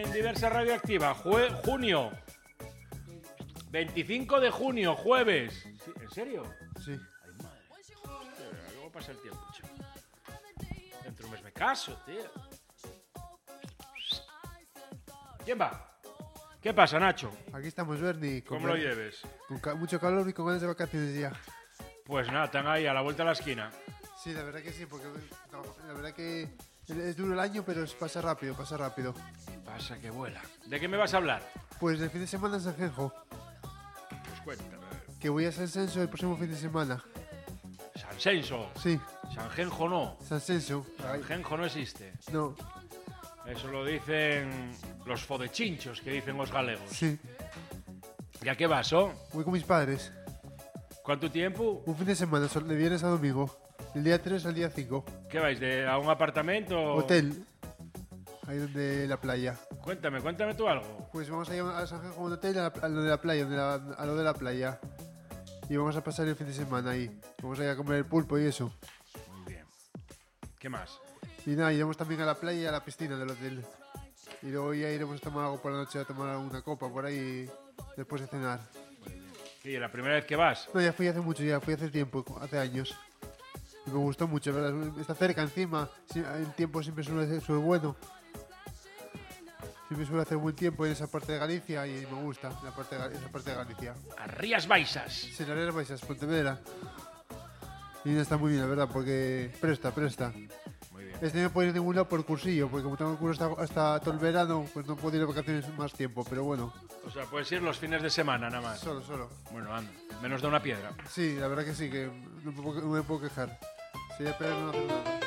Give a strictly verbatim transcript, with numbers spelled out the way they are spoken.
En Diversa Radioactiva, jue- junio. veinticinco de junio, jueves. ¿Sí? ¿En serio? Sí. Ay, madre. Hostia, ¿cómo pasa el tiempo, chaval? Dentro de un mes me caso, tío. ¿Quién va? ¿Qué pasa, Nacho? Aquí estamos, Bernie. ¿Cómo lo lleves? Con ca- mucho calor y con ganas de vacaciones ya. Pues nada, están ahí a la vuelta de la esquina. Sí, la verdad que sí, porque no, la verdad que es duro el año, pero es- pasa rápido, pasa rápido. Pasa que vuela. ¿De qué me vas a hablar? Pues el fin de semana en San Genjo, Pues cuéntame. que voy a San Senso el próximo fin de semana. San Senso. Sí, San Genjo no. San Senso. San Genjo no existe. No, Eso lo dicen los fodechinchos que dicen los galegos. sí. ¿Y a qué vas, oh? Voy con mis padres. ¿Cuánto tiempo? Un fin de semana, sol- de viernes a domingo. Del día tres al día cinco. ¿Qué vais? ¿De, ¿A un apartamento? Hotel. Ahí donde la playa. Cuéntame, cuéntame tú algo. Pues vamos a ir a San Genjo a un hotel, a, la- a lo de la playa, donde la- a lo de la playa. Y vamos a pasar el fin de semana ahí. Vamos a ir a comer el pulpo y eso. Muy bien. ¿Qué más? Y nada, iremos también a la playa y a la piscina del hotel. Y luego ya iremos a tomar algo por la noche, a tomar una copa por ahí después de cenar. ¿Qué, la primera vez que vas? No, ya fui hace mucho, ya fui hace tiempo, hace años. Y me gustó mucho, ¿verdad? Está cerca encima, sí, el tiempo siempre suele ser suele bueno. Siempre suele hacer buen tiempo en esa parte de Galicia y me gusta la parte de, Gal- esa parte de Galicia. A Rías Baixas. Senareras Baixas, Pontevedra. Y está muy bien, la verdad, porque presta, presta. Muy bien. Este no puedo ir a ningún lado por cursillo, porque como tengo el curso hasta, hasta todo el verano, pues no puedo ir de vacaciones más tiempo, pero bueno, O sea, puedes ir los fines de semana nada más. solo, solo. Bueno, anda. Menos de una piedra. Sí, la verdad que sí, que no me puedo, no me puedo quejar. Sería peor no hacer nada.